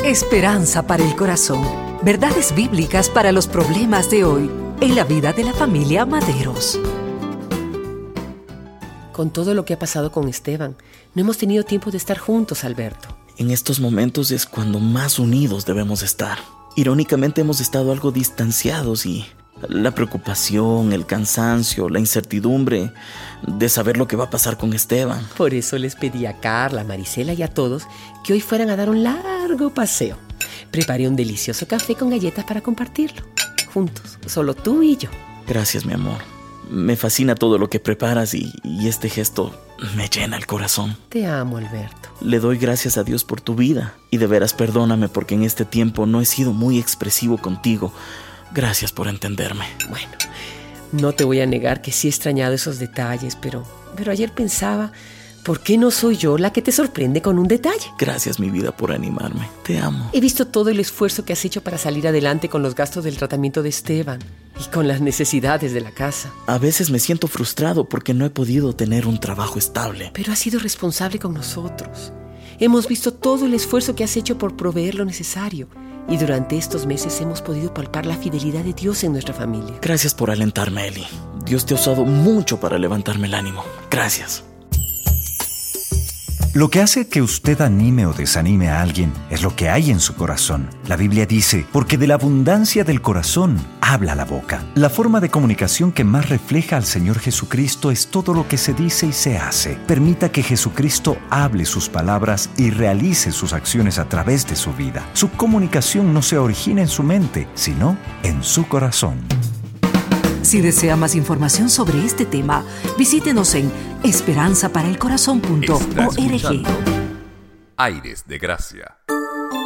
Esperanza para el corazón. Verdades bíblicas para los problemas de hoy en la vida de la familia Maderos. Con todo lo que ha pasado con Esteban, no hemos tenido tiempo de estar juntos, Alberto. En estos momentos es cuando más unidos debemos estar. Irónicamente hemos estado algo distanciados y la preocupación, el cansancio, la incertidumbre de saber lo que va a pasar con Esteban. Por eso les pedí a Carla, a Marisela y a todos que hoy fueran a dar un largo paseo. Preparé un delicioso café con galletas para compartirlo. Juntos, solo tú y yo. Gracias, mi amor. Me fascina todo lo que preparas y este gesto me llena el corazón. Te amo, Alberto. Le doy gracias a Dios por tu vida y de veras perdóname porque en este tiempo no he sido muy expresivo contigo. Gracias por entenderme. Bueno, no te voy a negar que sí he extrañado esos detalles, pero ayer pensaba, ¿por qué no soy yo la que te sorprende con un detalle? Gracias, mi vida, por animarme. Te amo. He visto todo el esfuerzo que has hecho para salir adelante con los gastos del tratamiento de Esteban y con las necesidades de la casa. A veces me siento frustrado porque no he podido tener un trabajo estable. Pero has sido responsable con nosotros. Hemos visto todo el esfuerzo que has hecho por proveer lo necesario. Y durante estos meses hemos podido palpar la fidelidad de Dios en nuestra familia. Gracias por alentarme, Eli. Dios te ha usado mucho para levantarme el ánimo. Gracias. Lo que hace que usted anime o desanime a alguien es lo que hay en su corazón. La Biblia dice, porque de la abundancia del corazón habla la boca. La forma de comunicación que más refleja al Señor Jesucristo es todo lo que se dice y se hace. Permita que Jesucristo hable sus palabras y realice sus acciones a través de su vida. Su comunicación no se origina en su mente, sino en su corazón. Si desea más información sobre este tema, visítenos en esperanzaparaelcorazon.org. Aires de Gracia.